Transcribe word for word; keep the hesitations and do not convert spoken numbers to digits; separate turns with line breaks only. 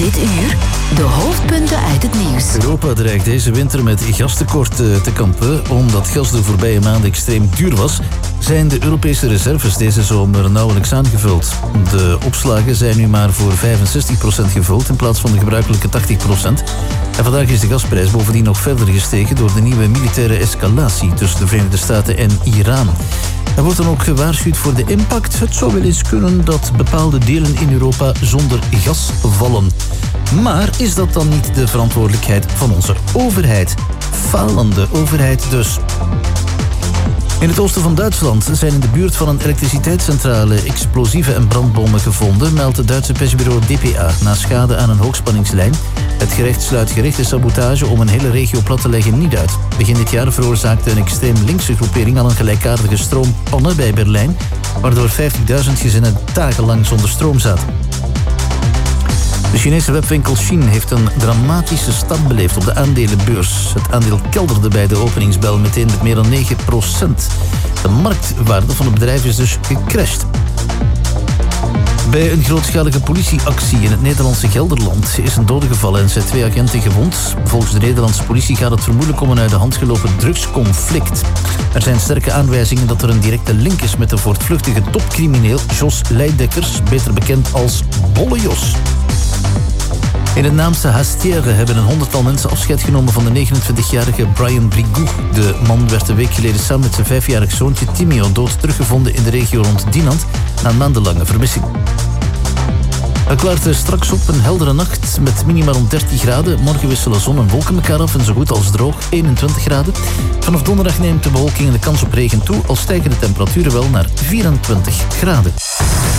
Dit uur de hoofdpunten uit het nieuws.
Europa dreigt deze winter met gastekort te kampen. Omdat gas de voorbije maanden extreem duur was, zijn de Europese reserves deze zomer nauwelijks aangevuld. De opslagen zijn nu maar voor vijfenzestig procent gevuld in plaats van de gebruikelijke tachtig procent. En vandaag is de gasprijs bovendien nog verder gestegen door de nieuwe militaire escalatie tussen de Verenigde Staten en Iran. Er wordt dan ook gewaarschuwd voor de impact. Het zou wel eens kunnen dat bepaalde delen in Europa zonder gas vallen. Maar is dat dan niet de verantwoordelijkheid van onze overheid? Falende overheid dus. In het oosten van Duitsland zijn in de buurt van een elektriciteitscentrale explosieven en brandbommen gevonden, meldt het Duitse persbureau D P A na schade aan een hoogspanningslijn. Het gerecht sluit gerichte sabotage om een hele regio plat te leggen niet uit. Begin dit jaar veroorzaakte een extreem linkse groepering al een gelijkaardige stroompanne bij Berlijn, waardoor vijftigduizend gezinnen dagenlang zonder stroom zaten. De Chinese webwinkel Shein heeft een dramatische stap beleefd op de aandelenbeurs. Het aandeel kelderde bij de openingsbel meteen met meer dan negen procent. De marktwaarde van het bedrijf is dus gecrashed. Bij een grootschalige politieactie in het Nederlandse Gelderland is een dode gevallen en zijn twee agenten gewond. Volgens de Nederlandse politie gaat het vermoedelijk om een uit de hand gelopen drugsconflict. Er zijn sterke aanwijzingen dat er een directe link is met de voortvluchtige topcrimineel Jos Leidekkers, beter bekend als Bolle Jos. In het Naamse Hastiere hebben een honderdtal mensen afscheid genomen van de negenentwintigjarige Brian Brigou. De man werd een week geleden samen met zijn vijfjarig zoontje Timio dood teruggevonden in de regio rond Dinant na een maandenlange vermissing. Het klaart straks op, een heldere nacht met minimaal rond dertien graden. Morgen wisselen zon en wolken elkaar af en zo goed als droog, eenentwintig graden. Vanaf donderdag neemt de bewolking en de kans op regen toe, al stijgen de temperaturen wel naar vierentwintig graden.